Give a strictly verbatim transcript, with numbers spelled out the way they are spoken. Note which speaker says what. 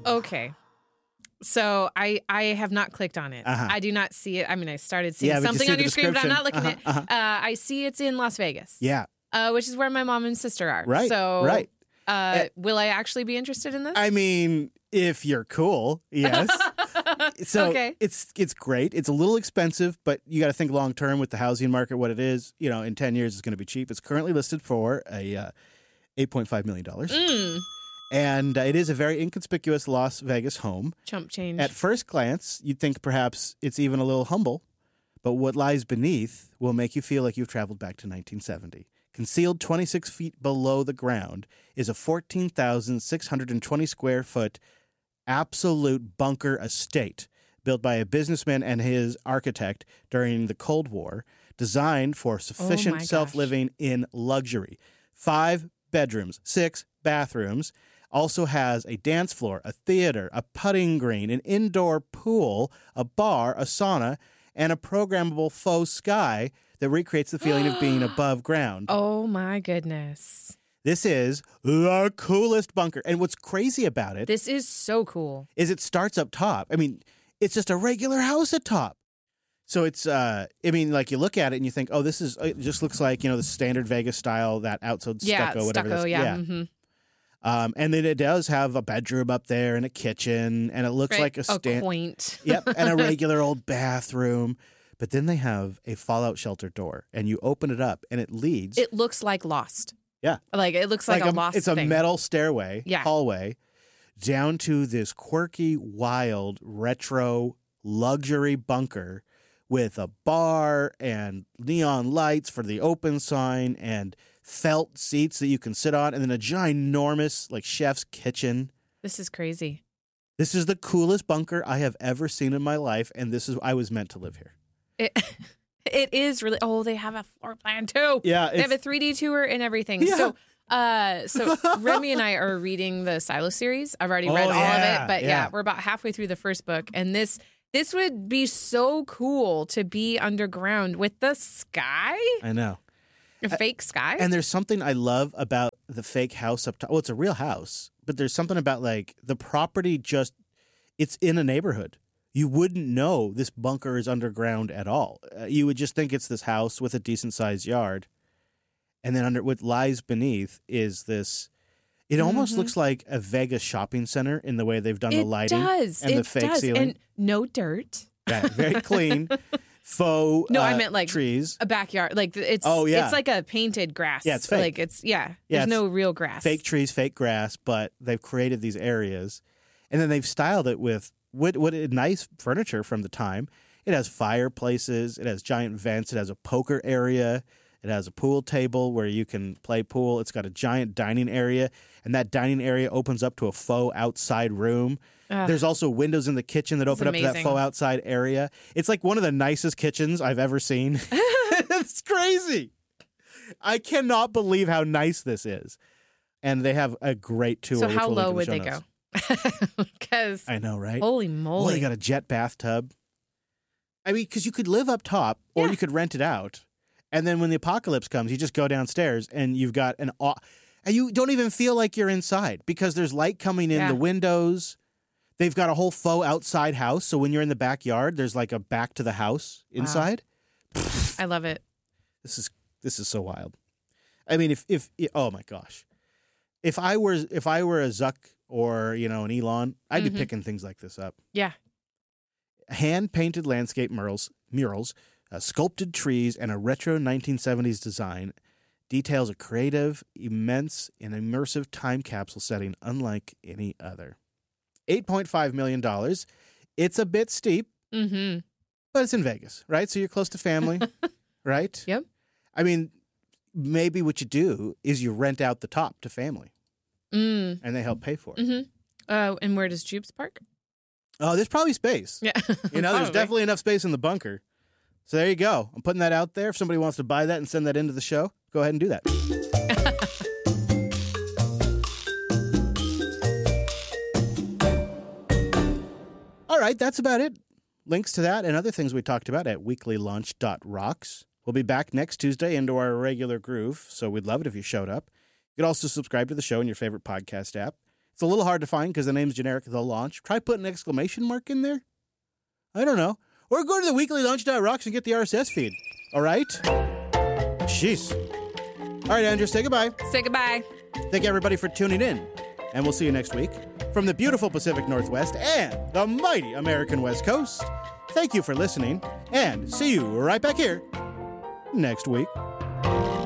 Speaker 1: Okay. So I, I have not clicked on it.
Speaker 2: Uh-huh.
Speaker 1: I do not see it. I mean, I started seeing
Speaker 2: Yeah, but you
Speaker 1: something
Speaker 2: see
Speaker 1: on
Speaker 2: the
Speaker 1: your screen, but I'm not looking
Speaker 2: description.
Speaker 1: at
Speaker 2: Uh-huh,
Speaker 1: it. Uh, I see it's in Las Vegas.
Speaker 2: Yeah.
Speaker 1: Uh, which is where my mom and sister are.
Speaker 2: Right,
Speaker 1: So,
Speaker 2: right.
Speaker 1: Uh,
Speaker 2: Uh,
Speaker 1: will I actually be interested in this?
Speaker 2: I mean, if you're cool, yes. So
Speaker 1: Okay.
Speaker 2: it's it's great. It's a little expensive, but you got to think long term with the housing market. What it is, you know, in ten years, it's going to be cheap. It's currently listed for a uh, eight point five million dollars,
Speaker 1: Mm.
Speaker 2: and uh, it is a very inconspicuous Las Vegas home.
Speaker 1: Chump change.
Speaker 2: At first glance, you'd think perhaps it's even a little humble, but what lies beneath will make you feel like you've traveled back to nineteen seventy. Concealed twenty-six feet below the ground is a fourteen thousand six hundred twenty square foot absolute bunker estate built by a businessman and his architect during the Cold War, designed for sufficient
Speaker 1: Oh my
Speaker 2: self-living in luxury. Five bedrooms, six bathrooms, also has a dance floor, a theater, a putting green, an indoor pool, a bar, a sauna, and a programmable faux sky that recreates the feeling of being above ground.
Speaker 1: Oh, my goodness.
Speaker 2: This is the coolest bunker. And what's crazy about it
Speaker 1: This is so cool.
Speaker 2: is it starts up top. I mean, it's just a regular house at top. So it's, uh, I mean, like you look at it and you think, oh, this is, it just looks like, you know, the standard Vegas style, that outside
Speaker 1: Yeah,
Speaker 2: stucco, whatever.
Speaker 1: stucco,
Speaker 2: it is.
Speaker 1: yeah. Mm-hmm.
Speaker 2: Um, and then it does have a bedroom up there and a kitchen, and it looks
Speaker 1: Right.
Speaker 2: like a
Speaker 1: Oh,
Speaker 2: stand.
Speaker 1: quaint.
Speaker 2: Yep, and a regular old bathroom. But then they have a fallout shelter door, and you open it up, and it leads.
Speaker 1: It looks like Lost.
Speaker 2: Yeah.
Speaker 1: Like, it looks like, a, Lost
Speaker 2: It's a
Speaker 1: thing.
Speaker 2: metal stairway,
Speaker 1: Yeah.
Speaker 2: hallway, down to this quirky, wild, retro, luxury bunker with a bar and neon lights for the open sign and felt seats that you can sit on, and then a ginormous, like, chef's kitchen.
Speaker 1: This is crazy.
Speaker 2: This is the coolest bunker I have ever seen in my life, and this is I was meant to live here.
Speaker 1: It It is really, oh, they have a floor plan too.
Speaker 2: Yeah,
Speaker 1: They have a three D tour and everything.
Speaker 2: Yeah.
Speaker 1: So, uh, so Remy and I are reading the Silo series. I've already
Speaker 2: Oh,
Speaker 1: read all
Speaker 2: yeah,
Speaker 1: of it, but yeah.
Speaker 2: yeah.
Speaker 1: we're about halfway through the first book, and this this would be so cool to be underground with the sky,
Speaker 2: I know.
Speaker 1: a fake sky.
Speaker 2: And there's something I love about the fake house up top. Well, it's a real house, but there's something about, like, the property just, it's in a neighborhood. You wouldn't know this bunker is underground at all. Uh, you would just think it's this house with a decent-sized yard. And then under what lies beneath is this, it almost
Speaker 1: Mhm.
Speaker 2: looks like a Vegas shopping center in the way they've done
Speaker 1: it
Speaker 2: the lighting
Speaker 1: does.
Speaker 2: and
Speaker 1: it
Speaker 2: the fake
Speaker 1: does.
Speaker 2: ceiling.
Speaker 1: And no dirt.
Speaker 2: Yeah, very clean. Faux
Speaker 1: No,
Speaker 2: uh,
Speaker 1: I meant, like,
Speaker 2: trees.
Speaker 1: A backyard, like it's
Speaker 2: Oh, yeah.
Speaker 1: it's like a painted grass.
Speaker 2: Yeah, it's fake.
Speaker 1: Like it's yeah.
Speaker 2: Yeah,
Speaker 1: There's
Speaker 2: it's
Speaker 1: no real grass.
Speaker 2: Fake trees, fake grass, but they've created these areas, and then they've styled it with what what nice furniture from the time. It has fireplaces, it has giant vents, it has a poker area, it has a pool table where you can play pool. It's got a giant dining area, and that dining area opens up to a faux outside room.
Speaker 1: Ugh.
Speaker 2: There's also windows in the kitchen that
Speaker 1: It's
Speaker 2: open up to that
Speaker 1: amazing.
Speaker 2: faux outside area. It's like one of the nicest kitchens I've ever seen. It's crazy. I cannot believe how nice this is. And they have a great tour.
Speaker 1: So
Speaker 2: which
Speaker 1: how
Speaker 2: we'll link
Speaker 1: low
Speaker 2: in the
Speaker 1: would
Speaker 2: show
Speaker 1: they
Speaker 2: notes.
Speaker 1: go? Because
Speaker 2: I know, right?
Speaker 1: holy
Speaker 2: Well,
Speaker 1: moly,
Speaker 2: they got a jet bathtub. I mean, because you could live up top or
Speaker 1: Yeah.
Speaker 2: you could rent it out. And then when the apocalypse comes, you just go downstairs and you've got an... aw- And you don't even feel like you're inside because there's light coming in
Speaker 1: Yeah.
Speaker 2: the windows. They've got a whole faux outside house. So when you're in the backyard, there's like a back to the house
Speaker 1: Wow.
Speaker 2: inside.
Speaker 1: I love it.
Speaker 2: This is this is so wild. I mean, if if oh my gosh, if I were if I were a Zuck or you know an Elon, I'd
Speaker 1: Mhm.
Speaker 2: be picking things like this up.
Speaker 1: Yeah.
Speaker 2: Hand painted landscape murals, murals, uh, sculpted trees, and a retro nineteen seventies design details a creative, immense, and immersive time capsule setting unlike any other. Eight point five million dollars. It's a bit steep,
Speaker 1: Mm-hmm.
Speaker 2: but it's in Vegas, right? So you're close to family, right?
Speaker 1: Yep.
Speaker 2: I mean, maybe what you do is you rent out the top to family,
Speaker 1: Mm.
Speaker 2: and they help pay for it.
Speaker 1: Mm-hmm. Uh, and where does Jupes park?
Speaker 2: Oh, there's probably space.
Speaker 1: Yeah.
Speaker 2: You know, there's
Speaker 1: Probably.
Speaker 2: definitely enough space in the bunker. So there you go. I'm putting that out there. If somebody wants to buy that and send that into the show, go ahead and do that. All right, that's about it. Links to that and other things we talked about at weekly launch dot rocks. We'll be back next Tuesday into our regular groove, so we'd love it if you showed up. You could also subscribe to the show in your favorite podcast app. It's a little hard to find because the name's generic, The Launch. Try putting an exclamation mark in there. I don't know. Or go to the weekly launch dot rocks and get the R S S feed. All right? Jeez. All right, Andrew, say goodbye.
Speaker 1: Say goodbye.
Speaker 2: Thank you, everybody, for tuning in. And we'll see you next week. From the beautiful Pacific Northwest and the mighty American West Coast, thank you for listening, and see you right back here next week.